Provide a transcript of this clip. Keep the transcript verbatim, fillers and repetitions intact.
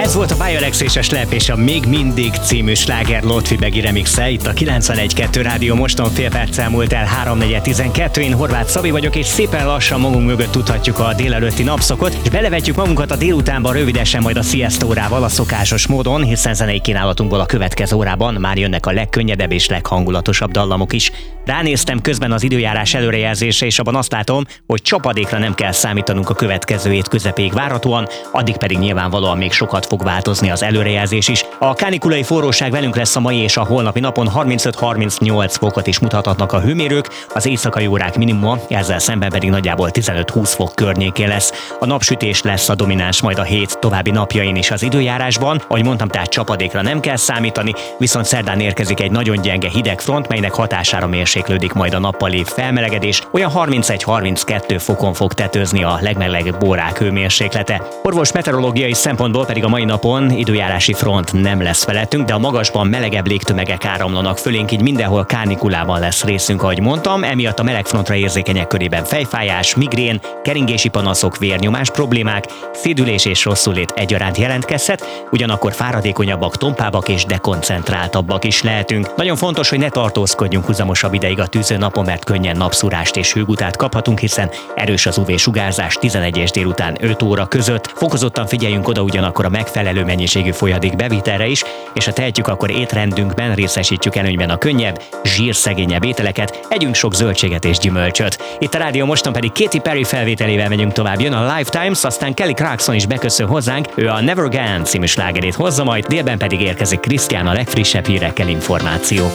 Ez volt a Violex és a Slap és a Még mindig című sláger Lotfi Begi remixe. Itt a kilencvenegy kettő Rádió Moston, fél perc elmúlt el háromnegyed tizenkettő. Én Horváth Szabi vagyok, és szépen lassan magunk mögött tudhatjuk a délelőtti napszokot, és belevetjük magunkat a délutánban rövidesen majd a siesta órával a szokásos módon, hiszen zenei kínálatunkból a következő órában már jönnek a legkönnyedebb és leghangulatosabb dallamok is. Ránéztem közben az időjárás előrejelzésre, és abban azt látom, hogy csapadékra nem kell számítanunk a következő hét közepéig várhatóan, addig pedig nyilvánvalóan még sokat fog változni az előrejelzés is. A kánikulai forróság velünk lesz a mai és a holnapi napon, harmincöt-harmincnyolc fokot is mutathatnak a hőmérők, az éjszakai órák minimuma, ezzel szemben pedig nagyjából tizenöt-húsz fok környékén lesz. A napsütés lesz a domináns majd a hét további napjain is az időjárásban, ahogy mondtam, tehát csapadékra nem kell számítani, viszont szerdán érkezik egy nagyon gyenge hideg front, melynek hatására mérséklődik majd a nappali felmelegedés, olyan harmincegy-harminckettő fokon fog tetőzni a legmelegebb órák hőmérséklete. Orvos meteorológiai szempontból pedig a mai napon időjárási front nem lesz felettünk, de a magasban melegebb légtömegek áramlanak fölénk, így mindenhol kánikulában lesz részünk, ahogy mondtam, emiatt a melegfrontra érzékenyek körében fejfájás, migrén, keringési panaszok, vérnyomás problémák, szédülés és rosszulét egyaránt jelentkezhet, ugyanakkor fáradékonyabbak, tompábbak és dekoncentráltabbak is lehetünk. Nagyon fontos, hogy ne tartózkodjunk húzamosabb ideig a tűző napon, mert könnyen napszúrást és hőgutát kaphatunk, hiszen erős az ú vé-sugárzás tizenegy és délután öt óra között. Fokozottan figyeljünk oda ugyanakkor a megfelelő mennyiségű folyadék bevitelre is, és ha tehetjük, akkor étrendünkben részesítjük előnyben a könnyebb, zsírszegényebb ételeket, együnk sok zöldséget és gyümölcsöt. Itt a Rádió Moston pedig Katy Perry felvételével megyünk tovább, jön a Lifetimes, aztán Kelly Clarkson is beköszön hozzánk, ő a Never Again című slágerét hozza, majd délben pedig érkezik Krisztián a legfrissebb hírekkel, információ.